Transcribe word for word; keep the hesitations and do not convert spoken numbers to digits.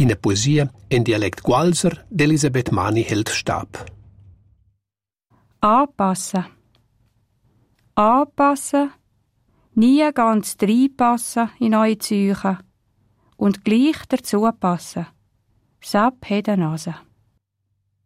In der Poesie in Dialekt Gualser d'Elisabeth Mani hält Stab. Anpassen. Anpassen. Nie ganz reinpassen in eure Psyche. Und gleich dazu passen. Sab hat eine Nase.